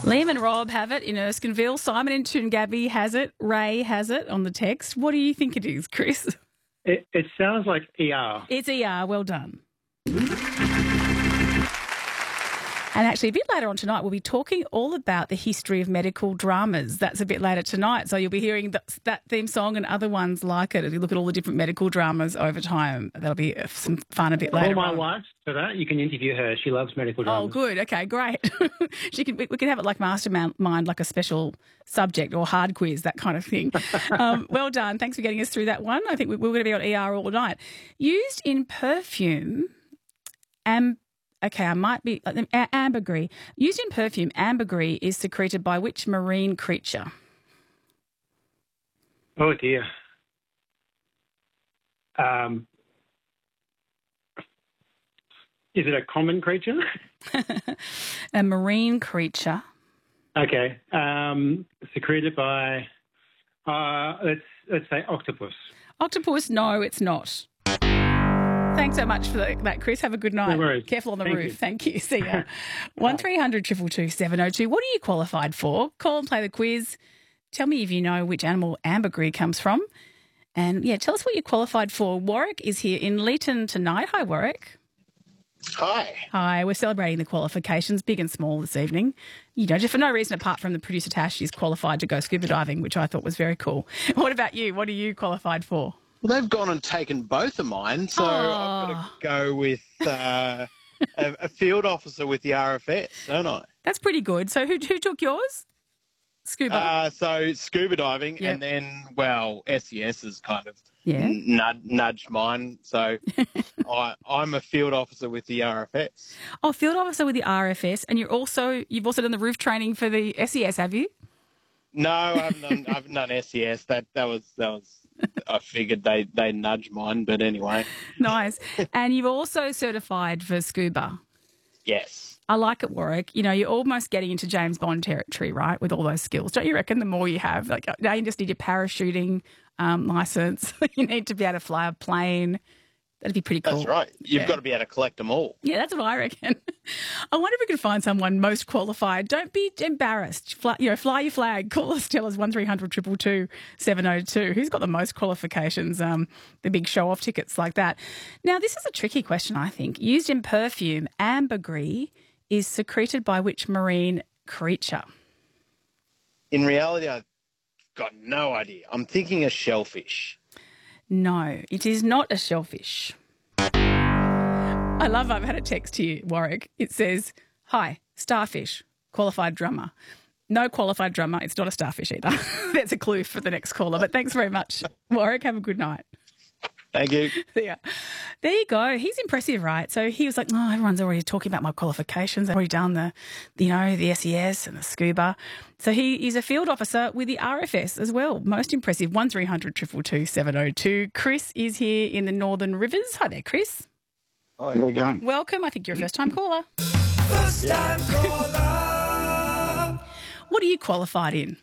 Liam and Rob have it in Erskineville. Simon in Toongabbie has it. Ray has it on the text. What do you think it is, Chris? It sounds like ER. It's ER. Well done. And actually, a bit later on tonight, we'll be talking all about the history of medical dramas. That's a bit later tonight. So you'll be hearing that theme song and other ones like it. If you look at all the different medical dramas over time, that'll be some fun a bit later Call my on. wife for that. You can interview her. She loves medical dramas. Oh, good. Okay, great. We can have it like mastermind, like a special subject or hard quiz, that kind of thing. Well done. Thanks for getting us through that one. I think we're going to be on ER all night. Used in perfume, ambergris. Used in perfume, ambergris is secreted by which marine creature? Oh, dear. Is it a common creature? A marine creature. Okay. Secreted by, let's say octopus. Octopus, no, it's not. Thanks so much for that, Chris. Have a good night. No worries. Careful on the Thank roof. you. Thank you. See ya. 1300 222 702. What are you qualified for? Call and play the quiz. Tell me if you know which animal ambergris comes from. And, yeah, tell us what you're qualified for. Warwick is here in Leeton tonight. Hi, Warwick. Hi. Hi. We're celebrating the qualifications, big and small, this evening. You know, just for no reason apart from the producer Tash is qualified to go scuba diving, which I thought was very cool. What about you? What are you qualified for? Well, they've gone and taken both of mine, so I've got to go with a field officer with the RFS, don't I? That's pretty good. So who took yours? Scuba. So scuba diving, Yep. and then, SES has kind of Yeah. nudged mine. So I'm a field officer with the RFS. Oh, field officer with the RFS, and you've also done the roof training for the SES, have you? No, I haven't done SES. That was. I figured they nudged mine, but anyway. Nice. And you've also certified for scuba. Yes. I like it, Warwick. You know, you're almost getting into James Bond territory, right, with all those skills. Don't you reckon the more you have? Like, now you just need your parachuting licence. You need to be able to fly a plane. That'd be pretty cool. That's right. You've got to be able to collect them all. Yeah, that's what I reckon. I wonder if we can find someone most qualified. Don't be embarrassed. Fly your flag. Call us, tell us 1300 222 702. Who's got the most qualifications? The big show-off tickets like that. Now, this is a tricky question, I think. Used in perfume, ambergris is secreted by which marine creature? In reality, I've got no idea. I'm thinking a shellfish. No, it is not a shellfish. I've had a text to you, Warwick. It says, hi, starfish, qualified drummer. No qualified drummer. It's not a starfish either. That's a clue for the next caller. But thanks very much, Warwick. Have a good night. Thank you. Yeah. There you go. He's impressive, right? So he was like, oh, everyone's already talking about my qualifications. I've already done the SES and the scuba. So he's a field officer with the RFS as well. Most impressive. 1300 222 702. Chris is here in the Northern Rivers. Hi there, Chris. Hi, how you going? Welcome. I think you're a first-time caller. First-time caller. What are you qualified in?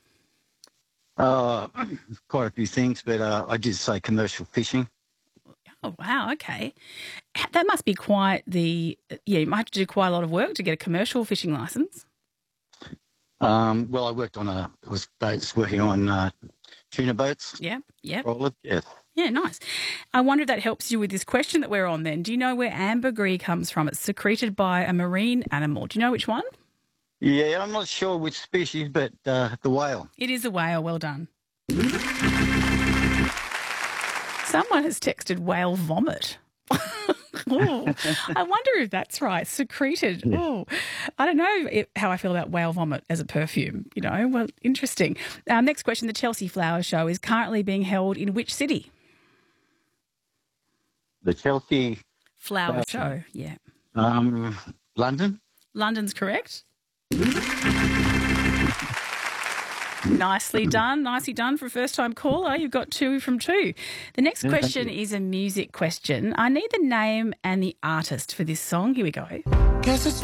Quite a few things, but I did say commercial fishing. Oh, wow. Okay. That must be quite you might have to do quite a lot of work to get a commercial fishing licence. Well, I worked on working on tuna boats. Yeah. Yeah. Roller, yes. Yeah, nice. I wonder if that helps you with this question that we're on then. Do you know where ambergris comes from? It's secreted by a marine animal. Do you know which one? Yeah, I'm not sure which species, but the whale. It is a whale. Well done. Someone has texted whale vomit. Ooh, I wonder if that's right. Secreted. Oh, I don't know how I feel about whale vomit as a perfume. You know, well, interesting. Next question. The Chelsea Flower Show is currently being held in which city? The Chelsea Flower Show. Yeah. London. London's correct. Nicely done for a first-time caller. You've got 2 from 2. The next question is a music question. I need the name and the artist for this song. Here we go. Guess it's